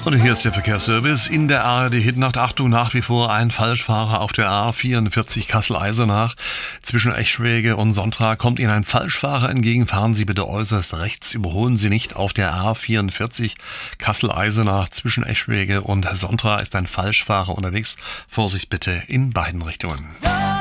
Und hier ist der Verkehrsservice in der ARD-Hitnacht. Achtung, nach wie vor ein Falschfahrer auf der A44 Kassel-Eisenach. Zwischen Eschwege und Sontra kommt Ihnen ein Falschfahrer entgegen. Fahren Sie bitte äußerst rechts. Überholen Sie nicht auf der A44 Kassel-Eisenach. Zwischen Eschwege und Sontra ist ein Falschfahrer unterwegs. Vorsicht bitte in beiden Richtungen.